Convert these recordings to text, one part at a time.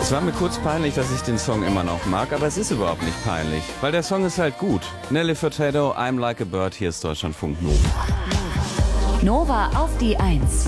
Es war mir kurz peinlich, dass ich den Song immer noch mag, aber es ist überhaupt nicht peinlich, weil der Song ist halt gut. Nelly Furtado, I'm Like a Bird, hier ist Deutschlandfunk Nova. Nova auf die 1.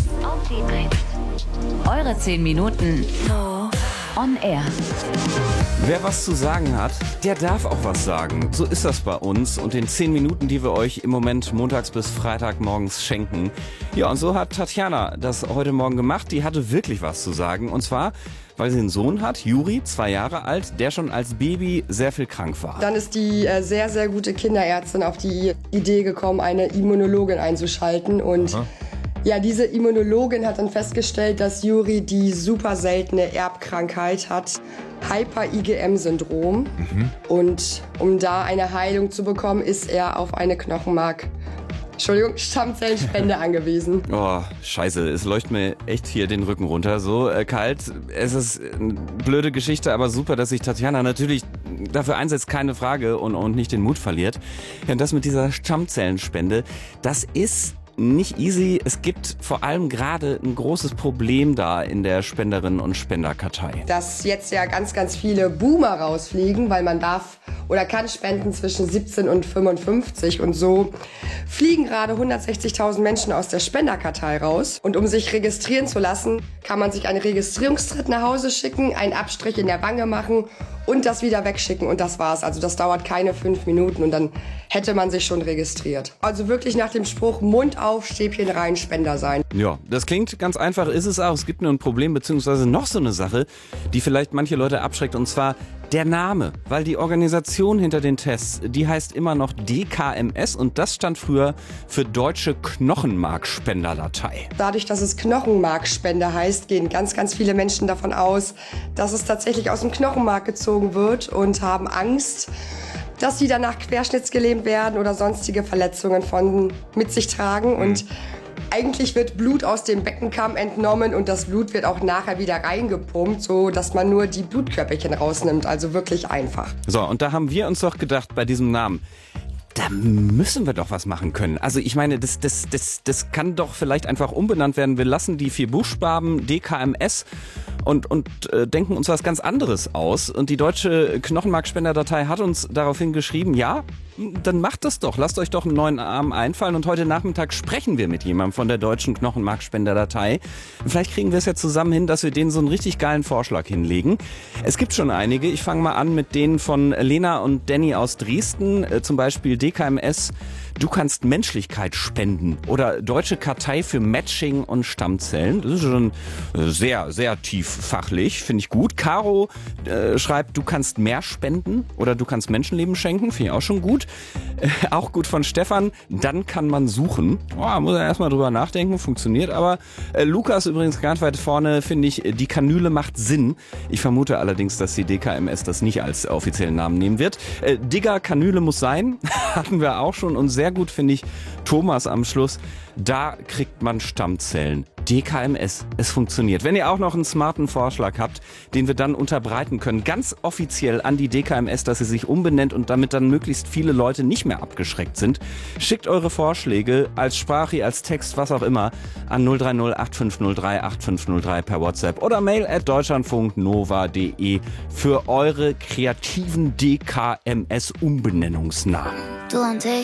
Eure 10 Minuten on air. Wer was zu sagen hat, der darf auch was sagen. So ist das bei uns und den 10 Minuten, die wir euch im Moment montags bis Freitagmorgens schenken. Ja, und so hat Tatjana das heute Morgen gemacht. Die hatte wirklich was zu sagen. Und zwar, weil sie einen Sohn hat, Juri, 2 Jahre alt, der schon als Baby sehr viel krank war. Dann ist die sehr, sehr gute Kinderärztin auf die Idee gekommen, eine Immunologin einzuschalten. Und ja, diese Immunologin hat dann festgestellt, dass Juri die super seltene Erbkrankheit hat, Hyper-IgM-Syndrom. Und um da eine Heilung zu bekommen, ist er auf eine Stammzellenspende angewiesen. Oh, scheiße, es leuchtet mir echt hier den Rücken runter, so kalt. Es ist eine blöde Geschichte, aber super, dass sich Tatjana natürlich dafür einsetzt, keine Frage, und nicht den Mut verliert. Ja, und das mit dieser Stammzellenspende, das ist nicht easy. Es gibt vor allem gerade ein großes Problem da in der Spenderinnen- und Spenderkartei. Dass jetzt ja ganz, ganz viele Boomer rausfliegen, weil man darf oder kann spenden zwischen 17 und 55 und so fliegen gerade 160.000 Menschen aus der Spenderkartei raus. Und um sich registrieren zu lassen, kann man sich einen Registrierungstritt nach Hause schicken, einen Abstrich in der Wange machen und das wieder wegschicken und das war's. Also das dauert keine 5 Minuten und dann hätte man sich schon registriert. Also wirklich nach dem Spruch Mund auf, Stäbchen rein, Spender sein. Ja, das klingt ganz einfach, ist es auch. Es gibt nur ein Problem, beziehungsweise noch so eine Sache, die vielleicht manche Leute abschreckt, und zwar der Name. Weil die Organisation hinter den Tests, die heißt immer noch DKMS und das stand früher für Deutsche Knochenmarkspenderdatei. Dadurch, dass es Knochenmarkspender heißt, gehen ganz, ganz viele Menschen davon aus, dass es tatsächlich aus dem Knochenmark gezogen wird und haben Angst, dass sie danach querschnittsgelähmt werden oder sonstige Verletzungen mit sich tragen. Und eigentlich wird Blut aus dem Beckenkamm entnommen und das Blut wird auch nachher wieder reingepumpt, so dass man nur die Blutkörperchen rausnimmt. Also wirklich einfach. So, und da haben wir uns doch gedacht bei diesem Namen, da müssen wir doch was machen können. Also ich meine, das kann doch vielleicht einfach umbenannt werden. Wir lassen die 4 Buchstaben DKMS und denken uns was ganz anderes aus. Und die Deutsche Knochenmarkspenderdatei hat uns daraufhin geschrieben, ja, dann macht das doch. Lasst euch doch einen neuen Namen einfallen. Und heute Nachmittag sprechen wir mit jemandem von der Deutschen Knochenmarkspenderdatei. Vielleicht kriegen wir es ja zusammen hin, dass wir denen so einen richtig geilen Vorschlag hinlegen. Es gibt schon einige. Ich fange mal an mit denen von Lena und Danny aus Dresden. Zum Beispiel DKMS, du kannst Menschlichkeit spenden. Oder Deutsche Kartei für Matching und Stammzellen. Das ist schon sehr, sehr tief fachlich. Finde ich gut. Caro schreibt, du kannst mehr spenden. Oder du kannst Menschenleben schenken. Finde ich auch schon gut. Auch gut von Stefan. Dann kann man suchen. Oh, muss er erstmal drüber nachdenken. Funktioniert aber. Lukas übrigens ganz weit vorne, finde ich, die Kanüle macht Sinn. Ich vermute allerdings, dass die DKMS das nicht als offiziellen Namen nehmen wird. Digger, Kanüle muss sein. Hatten wir auch schon. Und sehr gut finde ich Thomas am Schluss. Da kriegt man Stammzellen. DKMS, es funktioniert. Wenn ihr auch noch einen smarten Vorschlag habt, den wir dann unterbreiten können, ganz offiziell an die DKMS, dass sie sich umbenennt und damit dann möglichst viele Leute nicht mehr abgeschreckt sind, schickt eure Vorschläge als Sprache, als Text, was auch immer, an 030 8503 8503 per WhatsApp oder mail@deutschlandfunknova.de für eure kreativen DKMS-Umbenennungsnamen. Du und ich.